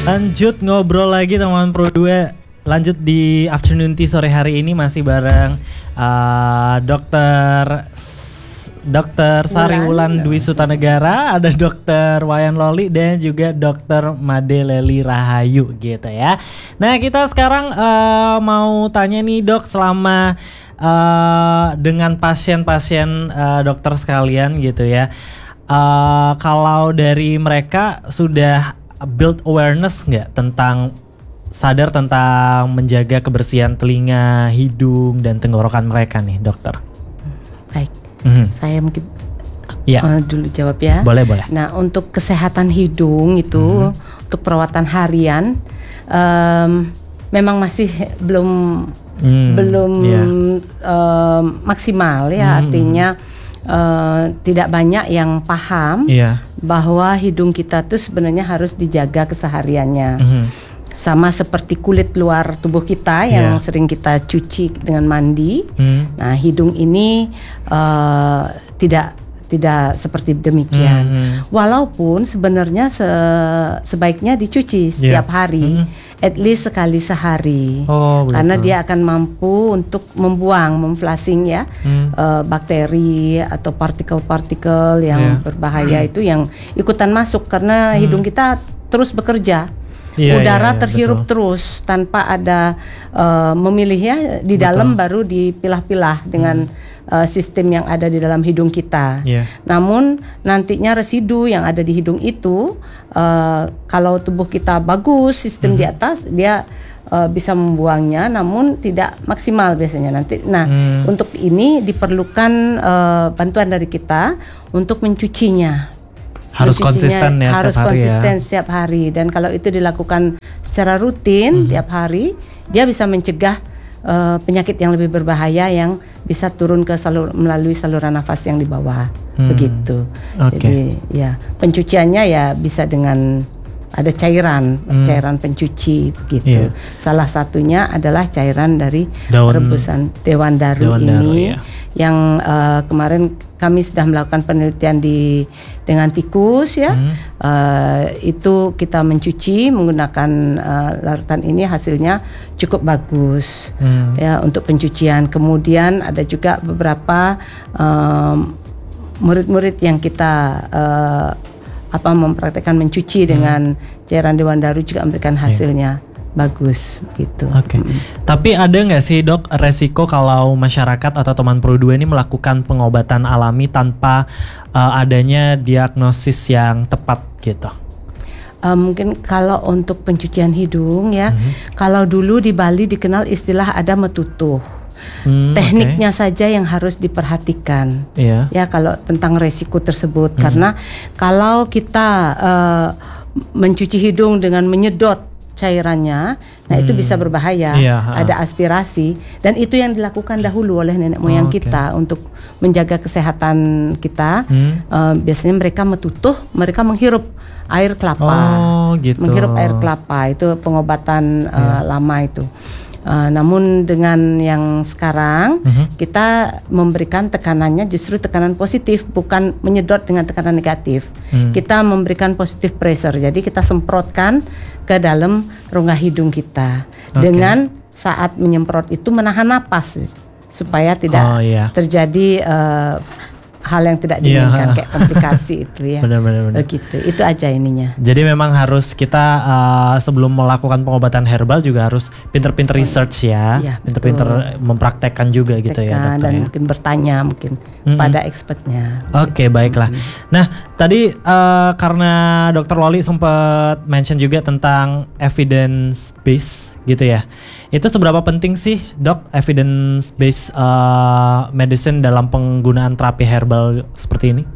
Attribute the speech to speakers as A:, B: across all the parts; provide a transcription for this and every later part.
A: Lanjut ngobrol lagi teman Pro 2. Lanjut di afternoon tea sore hari ini masih bareng Dokter Sari Wulan Dwi Sutanegara, ada Dokter Wayan Loli dan juga Dokter Made Leli Rahayu gitu ya. Nah kita sekarang mau tanya nih Dok, selama dengan pasien-pasien dokter sekalian gitu ya, kalau dari mereka sudah build awareness nggak sadar tentang menjaga kebersihan telinga, hidung dan tenggorokan mereka nih dokter?
B: Baik, saya mungkin dulu jawab ya.
A: Boleh.
B: Nah untuk kesehatan hidung itu untuk perawatan harian memang masih belum maksimal ya, artinya tidak banyak yang paham bahwa hidung kita tuh sebenarnya harus dijaga kesehariannya. Sama seperti kulit luar tubuh kita yang sering kita cuci dengan mandi. Nah, hidung ini tidak seperti demikian. Walaupun sebenarnya sebaiknya dicuci setiap hari, at least sekali sehari. Karena dia akan mampu untuk memflushing ya bakteri atau partikel-partikel yang berbahaya itu yang ikutan masuk karena hidung kita terus bekerja. Udara terhirup terus tanpa ada memilih ya di dalam, baru dipilah-pilah dengan sistem yang ada di dalam hidung kita. Namun nantinya residu yang ada di hidung itu kalau tubuh kita bagus, sistem di atas dia bisa membuangnya, namun tidak maksimal biasanya nanti. Nah untuk ini diperlukan bantuan dari kita untuk mencucinya.
A: Harus konsisten ya,
B: harus konsisten setiap hari, dan kalau itu dilakukan secara rutin tiap hari, dia bisa mencegah penyakit yang lebih berbahaya yang bisa turun ke melalui saluran nafas yang di bawah. Begitu. Jadi ya pencuciannya ya bisa dengan ada cairan pencuci begitu. Salah satunya adalah cairan dari rebusan Dewan Daru ini yang kemarin kami sudah melakukan penelitian dengan tikus ya. Itu kita mencuci menggunakan larutan ini, hasilnya cukup bagus ya untuk pencucian. Kemudian ada juga beberapa murid-murid yang kita mempraktekkan mencuci dengan cairan Dewan Daru juga memberikan hasilnya bagus gitu. Tapi ada nggak sih dok resiko kalau masyarakat atau teman Pro 2 ini melakukan pengobatan alami tanpa adanya diagnosis yang tepat gitu? Mungkin kalau untuk pencucian hidung ya, kalau dulu di Bali dikenal istilah ada metutuh. Tekniknya saja yang harus diperhatikan ya kalau tentang resiko tersebut, karena kalau kita mencuci hidung dengan menyedot cairannya, nah itu bisa berbahaya. Ada aspirasi, dan itu yang dilakukan dahulu oleh nenek moyang kita untuk menjaga kesehatan kita. Biasanya mereka mereka menghirup air kelapa, menghirup air kelapa, itu pengobatan lama itu. Namun dengan yang sekarang kita memberikan tekanannya justru tekanan positif, bukan menyedot dengan tekanan negatif. Kita memberikan positive pressure, jadi kita semprotkan ke dalam rongga hidung kita. Dengan saat menyemprot itu menahan napas supaya tidak terjadi hal yang tidak diinginkan kayak komplikasi itu ya.
A: Benar.
B: Begitu. Itu aja ininya.
A: Jadi memang harus kita sebelum melakukan pengobatan herbal juga harus pinter-pinter research ya. Pinter-pinter mempraktekkan juga gitu ya dokter. Dan
B: mungkin bertanya pada expertnya.
A: Baiklah. Nah tadi karena dokter Loli sempat mention juga tentang evidence base gitu ya. Itu seberapa penting sih dok evidence based medicine dalam penggunaan terapi herbal seperti ini?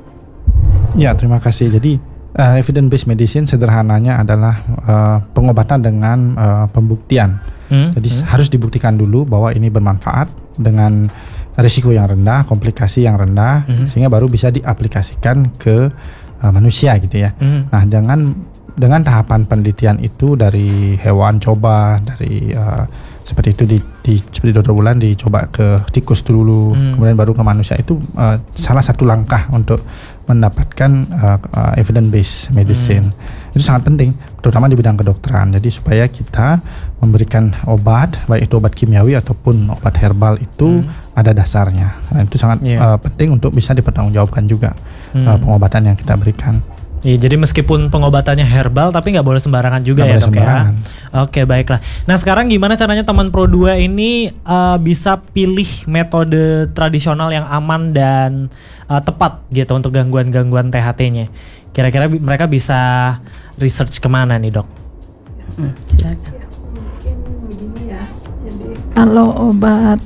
C: Ya, terima kasih. Jadi evidence based medicine sederhananya adalah pengobatan dengan pembuktian. Jadi harus dibuktikan dulu bahwa ini bermanfaat dengan risiko yang rendah, komplikasi yang rendah, sehingga baru bisa diaplikasikan ke manusia gitu ya. Nah, dengan dengan tahapan penelitian itu dari hewan coba, dari seperti itu seperti Dr. Wulan dicoba ke tikus dulu, kemudian baru ke manusia. Itu salah satu langkah untuk mendapatkan evidence based medicine. Itu sangat penting, terutama di bidang kedokteran. Jadi supaya kita memberikan obat, baik itu obat kimiawi ataupun obat herbal itu ada dasarnya. Nah, itu sangat penting untuk bisa dipertanggungjawabkan juga pengobatan yang kita berikan.
A: Iya, jadi meskipun pengobatannya herbal tapi nggak boleh sembarangan juga ya, Dok ya. Oke, baiklah. Nah, sekarang gimana caranya teman Pro 2 ini bisa pilih metode tradisional yang aman dan tepat gitu untuk gangguan-gangguan THT-nya? Kira-kira mereka bisa research kemana nih, Dok?
D: Silakan. Mungkin begini ya. Jadi kalau obat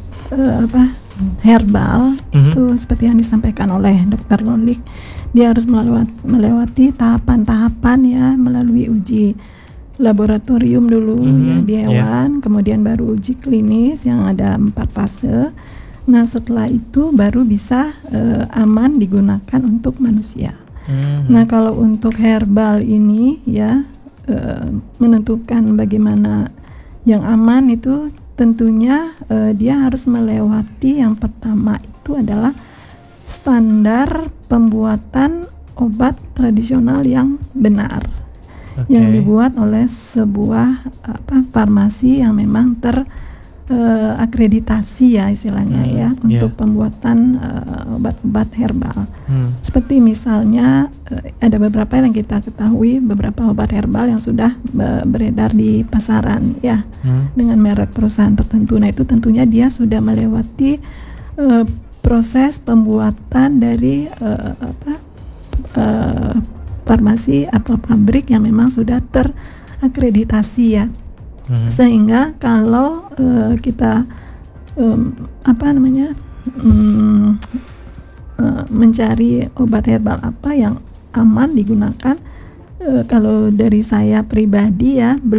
D: herbal itu seperti yang disampaikan oleh Dr. Lolik, dia harus melewati tahapan-tahapan ya, melalui uji laboratorium dulu ya di hewan, kemudian baru uji klinis yang ada 4 fase. Nah, setelah itu baru bisa aman digunakan untuk manusia. Nah, kalau untuk herbal ini ya menentukan bagaimana yang aman itu tentunya dia harus melewati, yang pertama itu adalah standar pembuatan obat tradisional yang benar, yang dibuat oleh sebuah farmasi yang memang terakreditasi ya istilahnya ya untuk pembuatan obat-obat herbal. Seperti misalnya ada beberapa yang kita ketahui, beberapa obat herbal yang sudah beredar di pasaran ya dengan merek perusahaan tertentu. Nah, itu tentunya dia sudah melewati proses pembuatan dari farmasi atau pabrik yang memang sudah terakreditasi ya. Sehingga kalau kita mencari obat herbal apa yang aman digunakan, kalau dari saya pribadi ya